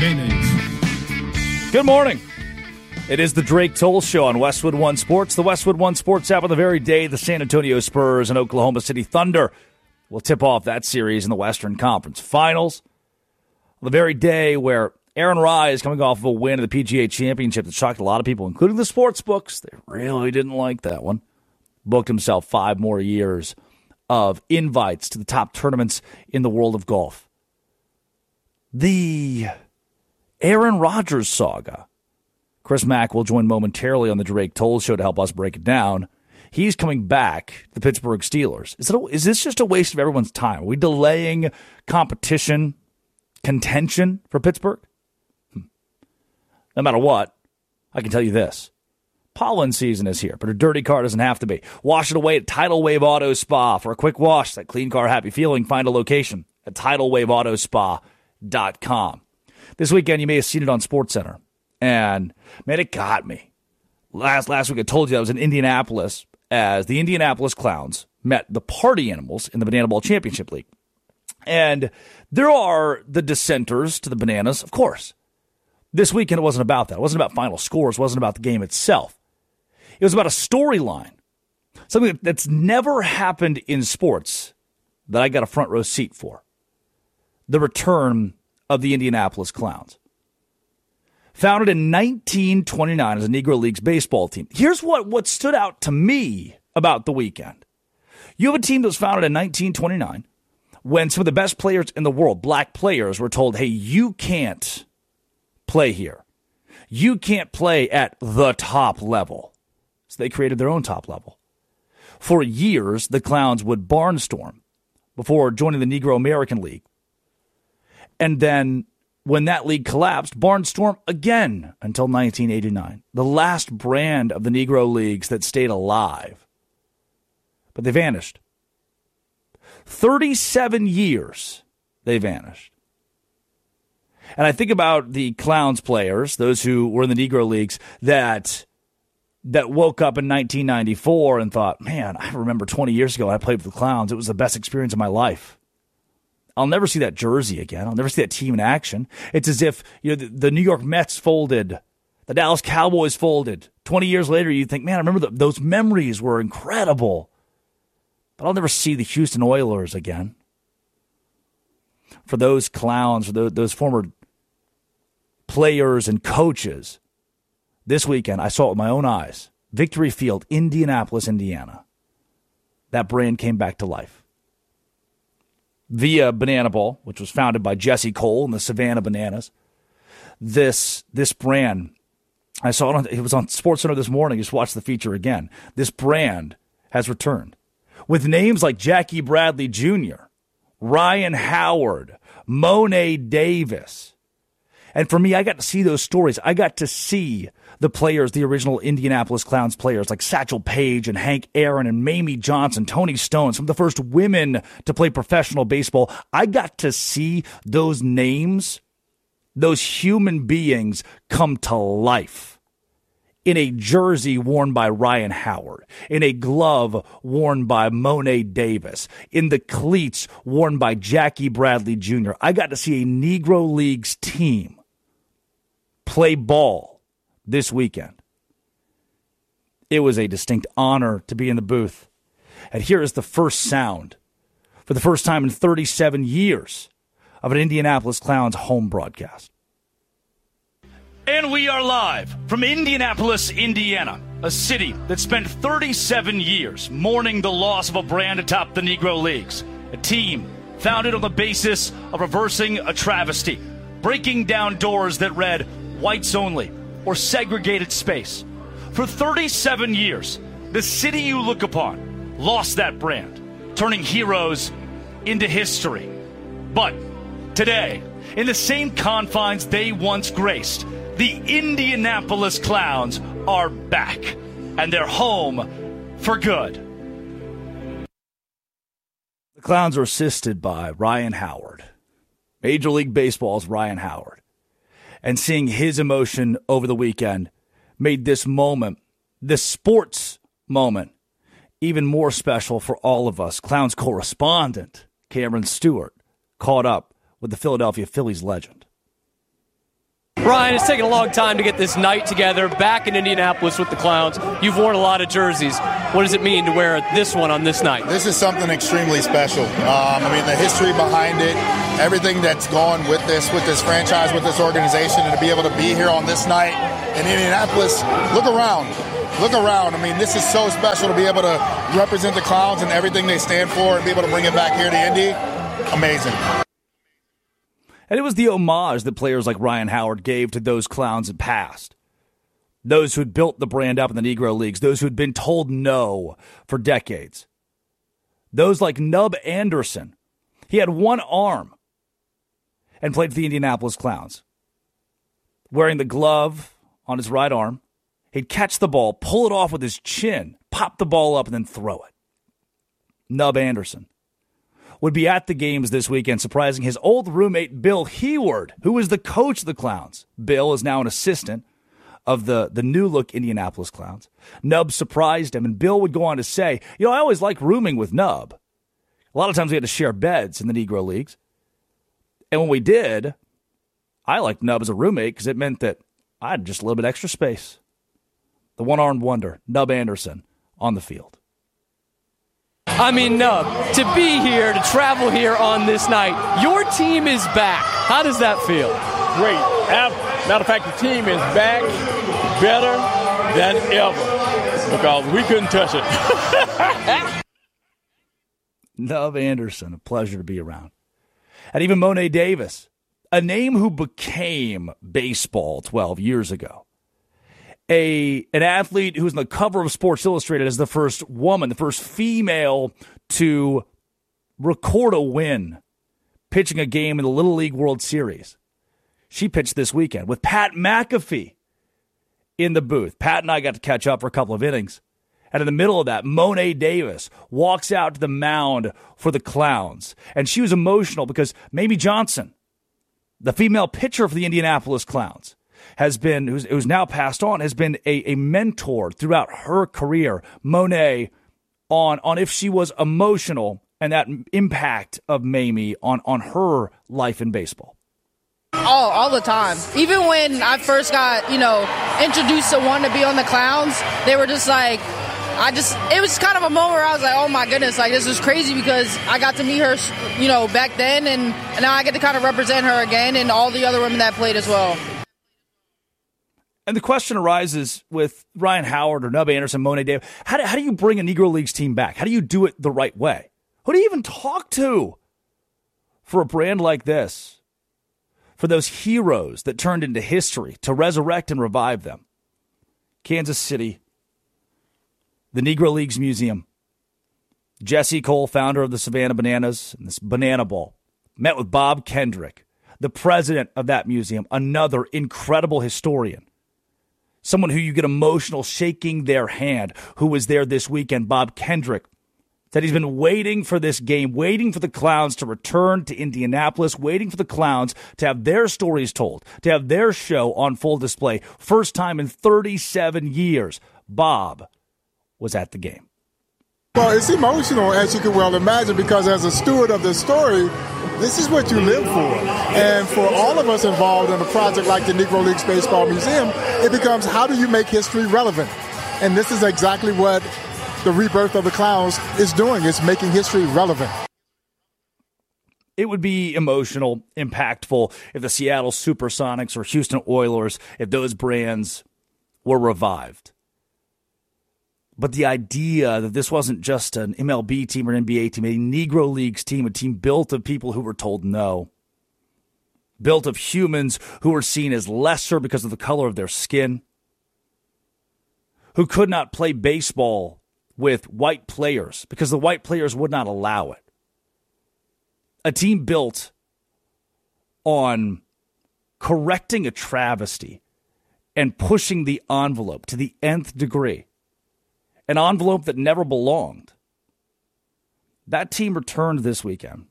mayonnaise. Good morning. It is the Drake Toll Show on Westwood One Sports. The Westwood One Sports app on the very day the San Antonio Spurs and Oklahoma City Thunder will tip off that series in the Western Conference Finals. On the very day where Aaron Rai is coming off of a win at the PGA Championship that shocked a lot of people, including the sports books. They really didn't like that one. Booked himself 5 more years of invites to the top tournaments in the world of golf. The Aaron Rodgers saga. Chris Mack will join momentarily on the Drake Toll Show to help us break it down. He's coming back to the Pittsburgh Steelers. Is this just a waste of everyone's time? Are we delaying contention for Pittsburgh? No matter what, I can tell you this. Pollen season is here, but a dirty car doesn't have to be. Wash it away at Tidal Wave Auto Spa. For a quick wash, that clean car happy feeling, find a location at TidalWaveAutoSpa.com. This weekend, you may have seen it on SportsCenter. And, man, it got me. Last week I told you I was in Indianapolis as the Indianapolis Clowns met the Party Animals in the Banana Bowl Championship League. And there are the dissenters to the Bananas, of course. This weekend it wasn't about that. It wasn't about final scores. It wasn't about the game itself. It was about a storyline. Something that's never happened in sports that I got a front row seat for. The return of the Indianapolis Clowns. Founded in 1929 as a Negro Leagues baseball team. Here's what stood out to me about the weekend. You have a team that was founded in 1929 when some of the best players in the world, black players, were told, hey, you can't play here. You can't play at the top level. So they created their own top level. For years, the Clowns would barnstorm before joining the Negro American League. And then when that league collapsed, barnstorm again until 1989. The last brand of the Negro Leagues that stayed alive. But they vanished. 37 years they vanished. And I think about the Clowns players, those who were in the Negro Leagues, that woke up in 1994 and thought, man, I remember 20 years ago when I played with the Clowns. It was the best experience of my life. I'll never see that jersey again. I'll never see that team in action. It's as if the New York Mets folded, the Dallas Cowboys folded. 20 years later, you think, man, I remember those memories were incredible. But I'll never see the Houston Oilers again. For those Clowns, for those former players and coaches, this weekend I saw it with my own eyes. Victory Field, Indianapolis, Indiana. That brand came back to life. Via Banana Bowl, which was founded by Jesse Cole and the Savannah Bananas. This brand, I saw it was on SportsCenter this morning. Just watched the feature again. This brand has returned with names like Jackie Bradley Jr., Ryan Howard, Monet Davis. And for me, I got to see those stories. I got to see the players, the original Indianapolis Clowns players like Satchel Paige and Hank Aaron and Mamie Johnson, Tony Stone, some of the first women to play professional baseball. I got to see those names, those human beings come to life in a jersey worn by Ryan Howard, in a glove worn by Monet Davis, in the cleats worn by Jackie Bradley Jr. I got to see a Negro Leagues team play ball this weekend. It was a distinct honor to be in the booth. And here is the first sound, for the first time in 37 years, of an Indianapolis Clowns home broadcast. And we are live from Indianapolis, Indiana, a city that spent 37 years mourning the loss of a brand atop the Negro Leagues, a team founded on the basis of reversing a travesty, breaking down doors that read whites only or segregated space. For 37 years, the city you look upon lost that brand, turning heroes into history. But today, in the same confines they once graced, the Indianapolis Clowns are back, and they're home for good. The Clowns are assisted by Ryan Howard, Major League Baseball's Ryan Howard. And seeing his emotion over the weekend made this moment, this sports moment, even more special for all of us. Clowns correspondent Cameron Stewart caught up with the Philadelphia Phillies legend. Ryan, it's taken a long time to get this night together back in Indianapolis with the Clowns. You've worn a lot of jerseys. What does it mean to wear this one on this night? This is something extremely special. The history behind it, everything that's gone with this franchise, with this organization, and to be able to be here on this night in Indianapolis, look around. This is so special to be able to represent the Clowns and everything they stand for and be able to bring it back here to Indy. Amazing. And it was the homage that players like Ryan Howard gave to those Clowns in past. Those who had built the brand up in the Negro Leagues. Those who had been told no for decades. Those like Nub Anderson. He had one arm and played for the Indianapolis Clowns. Wearing the glove on his right arm. He'd catch the ball, pull it off with his chin, pop the ball up, and then throw it. Nub Anderson would be at the games this weekend, surprising his old roommate, Bill Heward, who was the coach of the Clowns. Bill is now an assistant of the new-look Indianapolis Clowns. Nub surprised him, and Bill would go on to say, I always liked rooming with Nub. A lot of times we had to share beds in the Negro Leagues. And when we did, I liked Nub as a roommate because it meant that I had just a little bit extra space. The one-armed wonder, Nub Anderson, on the field. Nub, to be here, to travel here on this night, your team is back. How does that feel? Great. Matter of fact, the team is back better than ever because we couldn't touch it. Nub Anderson, a pleasure to be around. And even Mo'ne Davis, a name who became baseball 12 years ago. An athlete who was on the cover of Sports Illustrated as the first woman, the first female to record a win pitching a game in the Little League World Series. She pitched this weekend with Pat McAfee in the booth. Pat and I got to catch up for a couple of innings. And in the middle of that, Mo'ne Davis walks out to the mound for the Clowns. And she was emotional because Mamie Johnson, the female pitcher for the Indianapolis Clowns, who's now passed on, has been a mentor throughout her career. Mo'ne, on if she was emotional and that impact of Mamie on her life in baseball. All the time. Even when I first got, introduced to wanting to be on the Clowns, they were just like, it was kind of a moment where I was like, oh my goodness, this is crazy because I got to meet her, back then, and now I get to kind of represent her again and all the other women that played as well. And the question arises with Ryan Howard or Nub Anderson, Mo'ne Davis, how do you bring a Negro Leagues team back? How do you do it the right way? Who do you even talk to for a brand like this? For those heroes that turned into history, to resurrect and revive them. Kansas City, the Negro Leagues Museum. Jesse Cole, founder of the Savannah Bananas and this Banana Ball, met with Bob Kendrick, the president of that museum, another incredible historian. Someone who you get emotional shaking their hand, who was there this weekend, Bob Kendrick, said he's been waiting for this game, waiting for the Clowns to return to Indianapolis, waiting for the Clowns to have their stories told, to have their show on full display. First time in 37 years, Bob was at the game. Well, it's emotional, as you can well imagine, because as a steward of the story, this is what you live for. And for all of us involved in a project like the Negro Leagues Baseball Museum, it becomes how do you make history relevant? And this is exactly what the rebirth of the Clowns is doing. It's making history relevant. It would be emotional, impactful if the Seattle Supersonics or Houston Oilers, if those brands were revived. But the idea that this wasn't just an MLB team or an NBA team, a Negro Leagues team, a team built of people who were told no, built of humans who were seen as lesser because of the color of their skin, who could not play baseball with white players because the white players would not allow it. A team built on correcting a travesty and pushing the envelope to the nth degree. An envelope that never belonged. That team returned this weekend.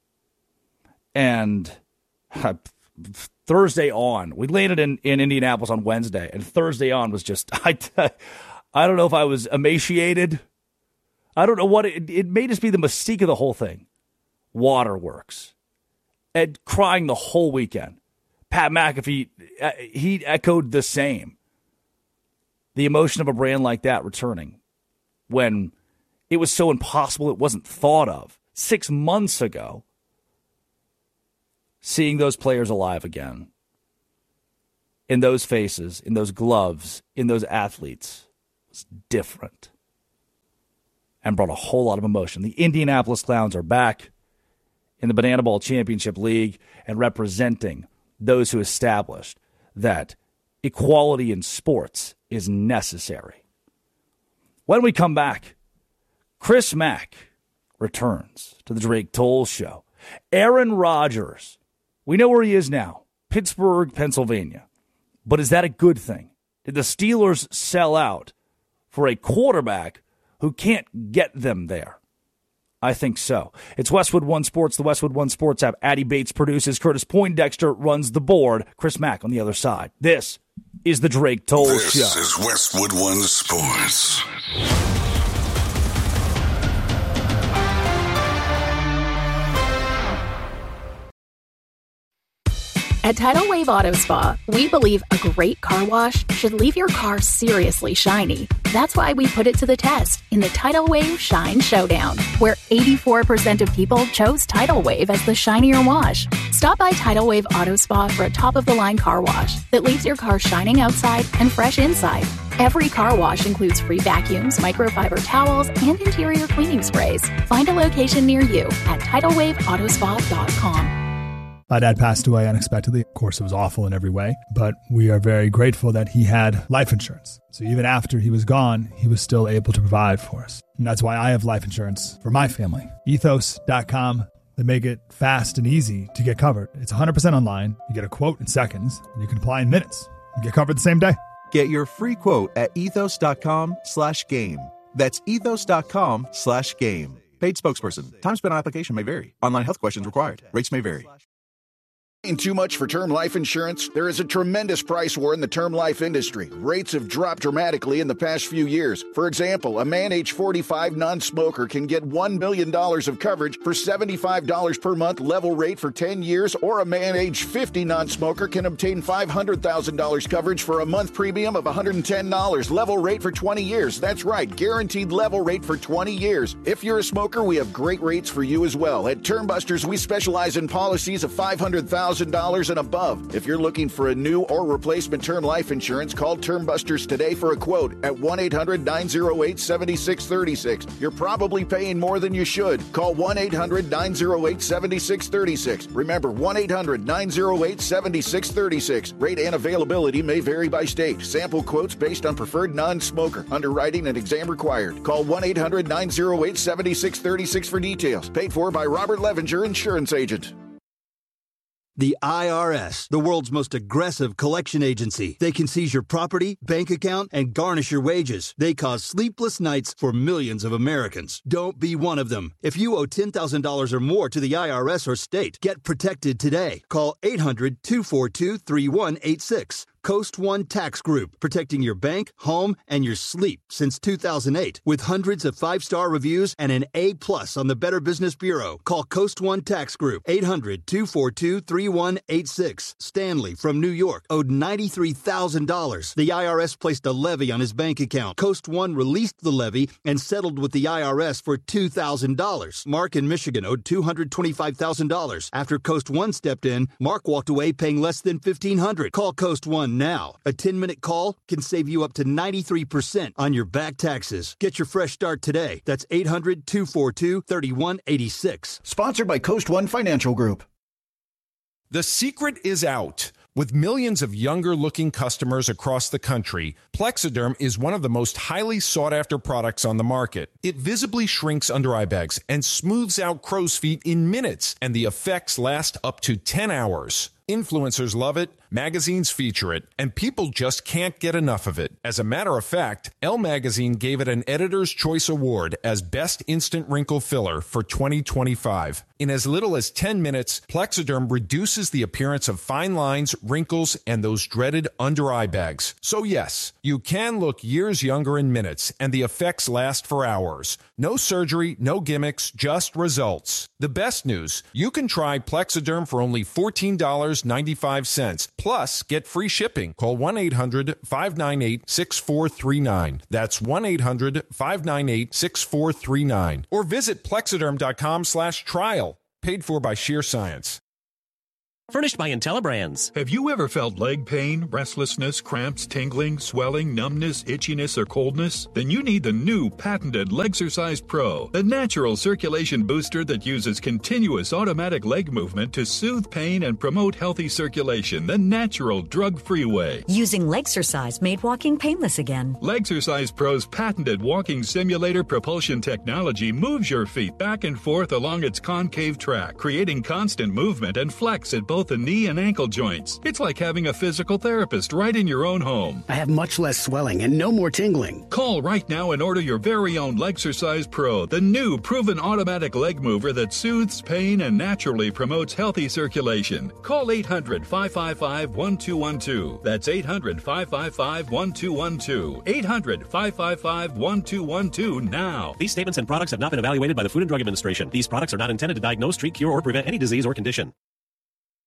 And Thursday on, we landed in Indianapolis on Wednesday, and Thursday on was just, I don't know if I was emaciated. I don't know what, it may just be the mystique of the whole thing. Waterworks. And crying the whole weekend. Pat McAfee, he echoed the same. The emotion of a brand like that returning when it was so impossible it wasn't thought of 6 months ago. Seeing those players alive again, in those faces, in those gloves, in those athletes, was different and brought a whole lot of emotion. The Indianapolis Clowns are back in the Banana Ball Championship League and representing those who established that equality in sports is necessary. When we come back, Chris Mack returns to the Drake Toll Show. Aaron Rodgers, we know where he is now, Pittsburgh, Pennsylvania. But is that a good thing? Did the Steelers sell out for a quarterback who can't get them there? I think so. It's Westwood One Sports, the Westwood One Sports app. Addie Bates produces. Curtis Poindexter runs the board. Chris Mack on the other side. This is the Drake Toll Show. This is Westwood One Sports. At Tidal Wave Auto Spa, we believe a great car wash should leave your car seriously shiny. That's why we put it to the test in the Tidal Wave Shine Showdown, where 84% of people chose Tidal Wave as the shinier wash. Stop by Tidal Wave Auto Spa for a top-of-the-line car wash that leaves your car shining outside and fresh inside. Every car wash includes free vacuums, microfiber towels, and interior cleaning sprays. Find a location near you at TidalWaveAutospa.com. My dad passed away unexpectedly. Of course, it was awful in every way, but we are very grateful that he had life insurance. So even after he was gone, he was still able to provide for us. And that's why I have life insurance for my family. Ethos.com. They make it fast and easy to get covered. It's 100% online. You get a quote in seconds, and you can apply in minutes. You get covered the same day. Get your free quote at ethos.com/game. That's ethos.com/game. Paid spokesperson. Time spent on application may vary. Online health questions required. Rates may vary. Paying too much for term life insurance? There is a tremendous price war in the term life industry. Rates have dropped dramatically in the past few years. For example, a man age 45 non-smoker can get $1 million of coverage for $75 per month level rate for 10 years, or a man age 50 non-smoker can obtain $500,000 coverage for a month premium of $110 level rate for 20 years. That's right, guaranteed level rate for 20 years. If you're a smoker, we have great rates for you as well. At Term Busters, we specialize in policies of $500,000 and above. If you're looking for a new or replacement term life insurance, call Term Busters today for a quote at 1-800-908-7636. You're probably paying more than you should. Call 1-800-908-7636. Remember, 1-800-908-7636. Rate and availability may vary by state. Sample quotes based on preferred non-smoker. Underwriting and exam required. Call 1-800-908-7636 for details. Paid for by Robert Levenger, insurance agent. The IRS, the world's most aggressive collection agency. They can seize your property, bank account, and garnish your wages. They cause sleepless nights for millions of Americans. Don't be one of them. If you owe $10,000 or more to the IRS or state, get protected today. Call 800-242-3186. Coast One Tax Group, protecting your bank, home, and your sleep since 2008. With hundreds of 5-star reviews and an A+ on the Better Business Bureau. Call Coast One Tax Group, 800-242-3186. Stanley from New York owed $93,000. The IRS placed a levy on his bank account. Coast One released the levy and settled with the IRS for $2,000. Mark in Michigan owed $225,000. After Coast One stepped in, Mark walked away paying less than $1,500. Call Coast One now. A 10-minute call can save you up to 93% on your back taxes. Get your fresh start today. That's 800-242-3186. Sponsored by Coast One Financial Group. The secret is out. With millions of younger-looking customers across the country, Plexiderm is one of the most highly sought-after products on the market. It visibly shrinks under eye bags and smooths out crow's feet in minutes, and the effects last up to 10 hours. Influencers love it, Magazines feature it, and people just can't get enough of it. As a matter of fact, Elle Magazine gave it an Editor's Choice Award as Best Instant Wrinkle Filler for 2025. In as little as 10 minutes, Plexiderm reduces the appearance of fine lines, wrinkles, and those dreaded under-eye bags. So yes, you can look years younger in minutes, and the effects last for hours. No surgery, no gimmicks, just results. The best news, you can try Plexiderm for only $14.95, plus get free shipping. Call 1-800-598-6439. That's 1-800-598-6439. Or visit Plexiderm.com/trial. Paid for by Sheer Science. Furnished by IntelliBrands. Have you ever felt leg pain, restlessness, cramps, tingling, swelling, numbness, itchiness, or coldness? Then you need the new patented Legsercise Pro, the natural circulation booster that uses continuous automatic leg movement to soothe pain and promote healthy circulation the natural, drug-free way. Using Legsercise made walking painless again. Legsercise Pro's patented walking simulator propulsion technology moves your feet back and forth along its concave track, creating constant movement and flex at both the knee and ankle joints. It's like having a physical therapist right in your own home. I have much less swelling and no more tingling. Call right now and order your very own Legsercise Pro, the new proven automatic leg mover that soothes pain and naturally promotes healthy circulation. Call 800-555-1212. That's 800-555-1212. 800-555-1212 now. These statements and products have not been evaluated by the Food and Drug Administration. These products are not intended to diagnose, treat, cure, or prevent any disease or condition.